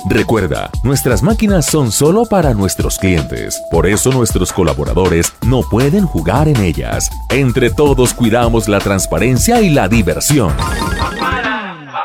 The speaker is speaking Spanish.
Recuerda, nuestras máquinas son solo para nuestros clientes. Por eso nuestros colaboradores no pueden jugar en ellas. Entre todos cuidamos la transparencia y la diversión.